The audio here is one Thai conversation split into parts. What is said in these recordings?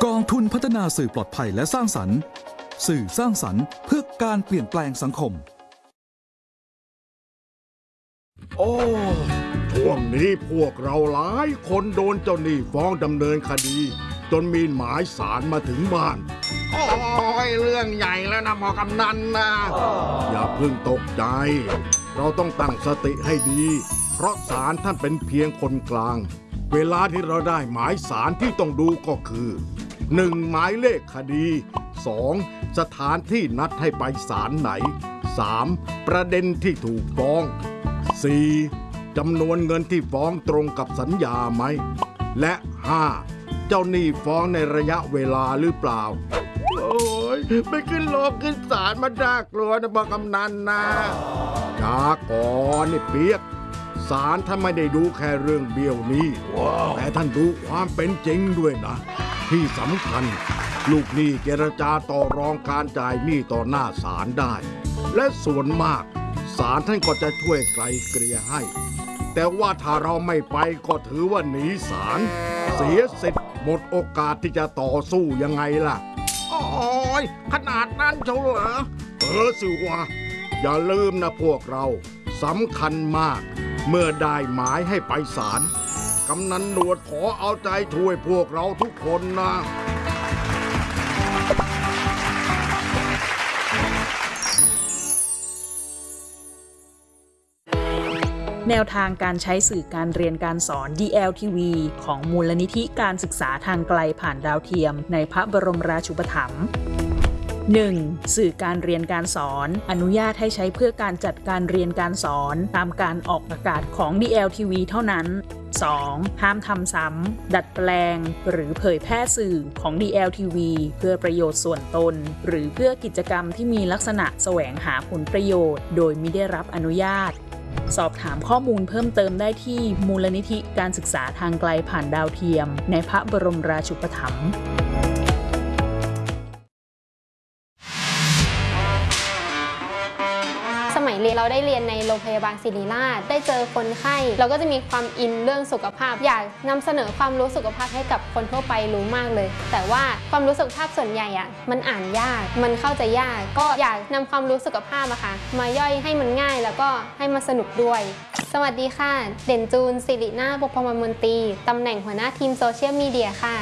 กองทุนพัฒนาสื่อปลอดภัยและสร้างสรรค์สื่อสร้างสรรค์เพื่อการเปลี่ยนแปลงสังคมโอ้ช่วงนี้พวกเราหลายคนโดนเจ้าหนี้ฟ้องดำเนินคดีจนมีหมายศาลมาถึงบ้านโอ้ยเรื่องใหญ่แล้วนะหมอกำนันนะอย่าเพิ่งตกใจเราต้องตั้งสติให้ดีเพราะศาลท่านเป็นเพียงคนกลางเวลาที่เราได้หมายศาลที่ต้องดูก็คือ 1. หมายเลขคดี 2. สถานที่นัดให้ไปศาลไหน 3. ประเด็นที่ถูกฟ้อง 4. จำนวนเงินที่ฟ้องตรงกับสัญญาไหมและ 5. เจ้าหนี้ฟ้องในระยะเวลาหรือเปล่าโอ้ยไม่ขึ้นโลกขึ้นศาลมาน่ากลัวนะบอกกำนันนะช้าก่อนนี่เปียกศาลท่านไม่ได้ดูแค่เรื่องเบี้ยวนี้แต่ท่านดูความเป็นจริงด้วยนะที่สำคัญลูกหนี้เจรจาต่อรองการจ่ายหนี้ต่อหน้าศาลได้และส่วนมากศาลท่านก็จะช่วยไกลเกลี่ยให้แต่ว่าถ้าเราไม่ไปก็ถือว่าหนีศาลเสียสิทธิ์หมดโอกาสที่จะต่อสู้ยังไงล่ะโอ้ยขนาดนั้นเชียวเหรอสิวะอย่าลืมนะพวกเราสำคัญมากเมื่อได้หมายให้ไปศาลกำนันหนวดขอเอาใจช่วยพวกเราทุกคนนะแนวทางการใช้สื่อการเรียนการสอน DLTV ของมูลนิธิการศึกษาทางไกลผ่านดาวเทียมในพระบรมราชูปถัมภ์ 1. สื่อการเรียนการสอนอนุญาตให้ใช้เพื่อการจัดการเรียนการสอนตามการออกอากาศของ DLTV เท่านั้น 2. ห้ามทำซ้ำดัดแปลงหรือเผยแพร่สื่อของ DLTV เพื่อประโยชน์ส่วนตนหรือเพื่อกิจกรรมที่มีลักษณะแสวงหาผลประโยชน์โดยมิได้รับอนุญาตสอบถามข้อมูลเพิ่มเติมได้ที่มูลนิธิการศึกษาทางไกลผ่านดาวเทียมในพระบรมราชูปถัมภ์สมัยเรียนเราได้เรียนในโรงพยาบาลศิริราชได้เจอคนไข้เราก็จะมีความอินเรื่องสุขภาพอยากนำเสนอความรู้สุขภาพให้กับคนทั่วไปรู้มากเลยแต่ว่าความรู้สุขภาพส่วนใหญ่มันอ่านยากมันเข้าใจยากก็อยากนำความรู้สุขภาพมาย่อยให้มันง่ายแล้วก็ให้มันสนุกด้วยสวัสดีค่ะเด่นจูนศิรินาถ ปกพรมนตรีตำแหน่งหัวหน้าทีมโซเชียลมีเดียค่ะ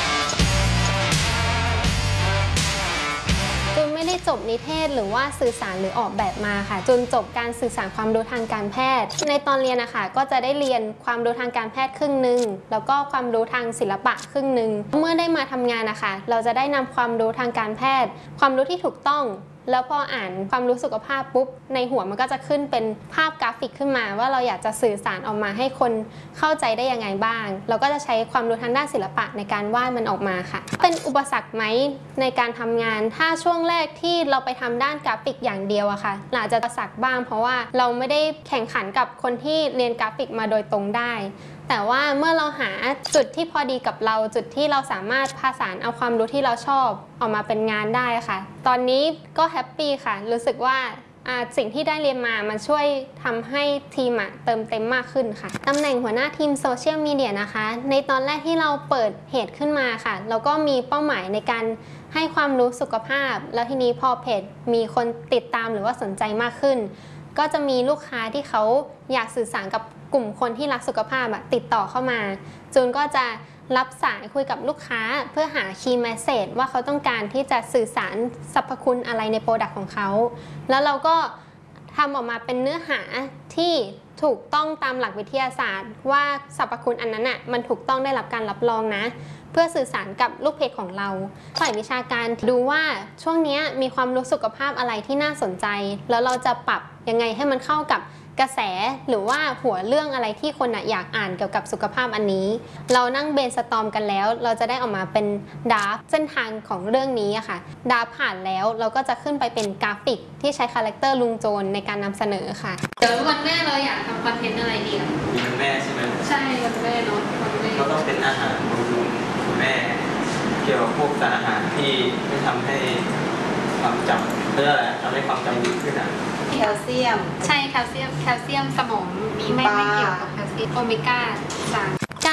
จูนไม่ได้จบนิเทศหรือว่าสื่อสารหรือออกแบบมาค่ะจูนจบการสื่อสารความรู้ทางการแพทย์ในตอนเรียนก็จะได้เรียนความรู้ทางการแพทย์ครึ่งหนึ่งแล้วก็ความรู้ทางศิลปะครึ่งหนึ่งเมื่อได้มาทำงานเราจะได้นำความรู้ทางการแพทย์ความรู้ที่ถูกต้องแล้วพออ่านความรู้สุขภาพปุ๊บในหัวมันก็จะขึ้นเป็นภาพกราฟิกขึ้นมาว่าเราอยากจะสื่อสารออกมาให้คนเข้าใจได้ยังไงบ้างเราก็จะใช้ความรู้ทางด้านศิลปะในการวาดมันออกมาค่ะเป็นอุปสรรคไหมในการทำงานถ้าช่วงแรกที่เราไปทำด้านกราฟิกอย่างเดียวอาจจะอุปสรรคบ้างเพราะว่าเราไม่ได้แข่งขันกับคนที่เรียนกราฟิกมาโดยตรงได้แต่ว่าเมื่อเราหาจุดที่พอดีกับเราจุดที่เราสามารถผสานเอาความรู้ที่เราชอบออกมาเป็นงานได้ค่ะตอนนี้ก็แฮปปี้ค่ะรู้สึกว่าสิ่งที่ได้เรียนมามันช่วยทำให้ทีมเติมเต็มมากขึ้นค่ะตำแหน่งหัวหน้าทีมโซเชียลมีเดียนะคะในตอนแรกที่เราเปิดเพจขึ้นมาค่ะเราก็มีเป้าหมายในการให้ความรู้สุขภาพแล้วทีนี้พอเพจมีคนติดตามหรือว่าสนใจมากขึ้นก็จะมีลูกค้าที่เขาอยากสื่อสารกับกลุ่มคนที่รักสุขภาพติดต่อเข้ามาจูนก็จะรับสายคุยกับลูกค้าเพื่อหา Key Message ว่าเขาต้องการที่จะสื่อสารสรรพคุณอะไรในโปรดักต์ของเขาแล้วเราก็ทำออกมาเป็นเนื้อหาที่ถูกต้องตามหลักวิทยาศาสตร์ว่าสรรพคุณอันนั้นมันถูกต้องได้รับการรับรองนะเพื่อสื่อสารกับลูกเพจของเราฝ่ายวิชาการดูว่าช่วงนี้มีความรู้สุขภาพอะไรที่น่าสนใจแล้วเราจะปรับยังไงให้มันเข้ากับกระแสหรือว่าหัวเรื่องอะไรที่คนอยากอ่านเกี่ยวกับสุขภาพอันนี้เรานั่งเบรนสตอร์มกันแล้วเราจะได้ออกมาเป็นดราฟเส้นทางของเรื่องนี้ค่ะดราฟผ่านแล้วเราก็จะขึ้นไปเป็นกราฟิกที่ใช้คาแรคเตอร์ลุงโจรในการนำเสนอค่ะเดี๋ยววันแม่เราอยากทำคอนเทนต์อะไรดีคะวันแม่ใช่ไหมใช่วันแม่เนาะวันแม่ก็ต้องเป็นอาหารบำรุงคุณแม่เกี่ยวกับพวกสารอาหารที่ไม่ทำให้ความจำเพื่อทำให้ความจำดีขึ้นแคลเซียมใช่แคลเซียมสมองมีไม่เกี่ยวกับแคลเซียมโอเมก้า3การ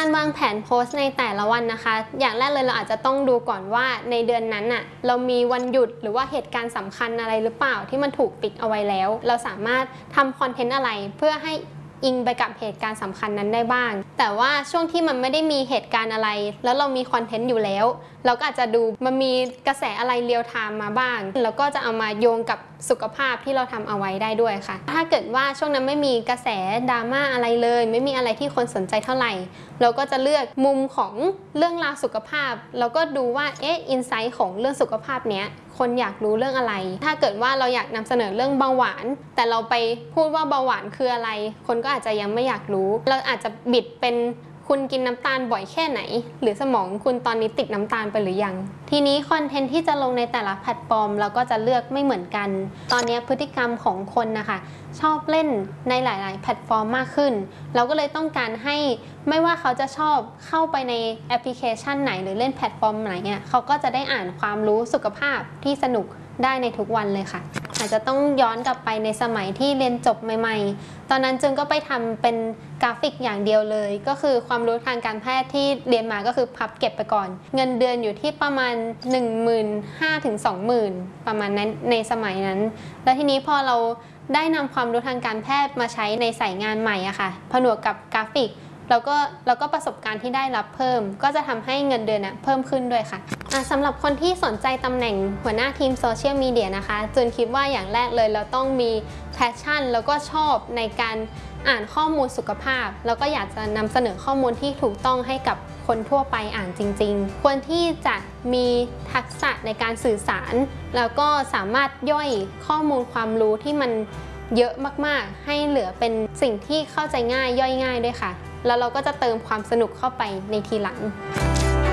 การวางแผนโพสต์ในแต่ละวันนะคะอย่างแรกเลยเราอาจจะต้องดูก่อนว่าในเดือนนั้นน่ะเรามีวันหยุดหรือว่าเหตุการณ์สำคัญอะไรหรือเปล่าที่มันถูกปิดเอาไว้แล้วเราสามารถทำคอนเทนต์อะไรเพื่อให้อิงไปกับเหตุการณ์สำคัญนั้นได้บ้างแต่ว่าช่วงที่มันไม่ได้มีเหตุการณ์อะไรแล้วเรามีคอนเทนต์อยู่แล้วเราก็อาจจะดูมันมีกระแสอะไรเรียลไทม์มาบ้างแล้วก็จะเอามาโยงกับสุขภาพที่เราทำเอาไว้ได้ด้วยค่ะถ้าเกิดว่าช่วงนั้นไม่มีกระแสดราม่าอะไรเลยไม่มีอะไรที่คนสนใจเท่าไหร่เราก็จะเลือกมุมของเรื่องราวสุขภาพแล้วก็ดูว่าอินไซต์ของเรื่องสุขภาพเนี้ยคนอยากรู้เรื่องอะไรถ้าเกิดว่าเราอยากนำเสนอเรื่องเบาหวานแต่เราไปพูดว่าเบาหวานคืออะไรคนก็อาจจะยังไม่อยากรู้เราอาจจะบิดเป็นคุณกินน้ำตาลบ่อยแค่ไหนหรือสมองคุณตอนนี้ติดน้ำตาลไปหรือยังทีนี้คอนเทนต์ที่จะลงในแต่ละแพลตฟอร์มเราก็จะเลือกไม่เหมือนกันตอนนี้พฤติกรรมของคนนะคะชอบเล่นในหลายๆแพลตฟอร์มมากขึ้นเราก็เลยต้องการให้ไม่ว่าเขาจะชอบเข้าไปในแอปพลิเคชันไหนหรือเล่นแพลตฟอร์มไหนเนี่ยเขาก็จะได้อ่านความรู้สุขภาพที่สนุกได้ในทุกวันเลยค่ะอาจจะต้องย้อนกลับไปในสมัยที่เรียนจบใหม่ๆตอนนั้นจึงก็ไปทำเป็นกราฟิกอย่างเดียวเลยก็คือความรู้ทางการแพทย์ที่เรียนมาก็คือพับเก็บไปก่อนเงินเดือนอยู่ที่ประมาณ 15,000 ถึง 20,000 ประมาณนั้นในสมัยนั้นแล้วทีนี้พอเราได้นำความรู้ทางการแพทย์มาใช้ในสายงานใหม่อะค่ะผนวกกับกราฟิกแล้วก็ประสบการณ์ที่ได้รับเพิ่มก็จะทำให้เงินเดือนเพิ่มขึ้นด้วยค่ะสำหรับคนที่สนใจตำแหน่งหัวหน้าทีมโซเชียลมีเดียนะคะจูนคิดว่าอย่างแรกเลยเราต้องมีแพชชั่นแล้วก็ชอบในการอ่านข้อมูลสุขภาพแล้วก็อยากจะนำเสนอข้อมูลที่ถูกต้องให้กับคนทั่วไปอ่านจริงๆควรที่จะมีทักษะในการสื่อสารแล้วก็สามารถย่อยข้อมูลความรู้ที่มันเยอะมากๆให้เหลือเป็นสิ่งที่เข้าใจง่ายย่อยง่ายด้วยค่ะแล้วเราก็จะเติมความสนุกเข้าไปในทีหลัง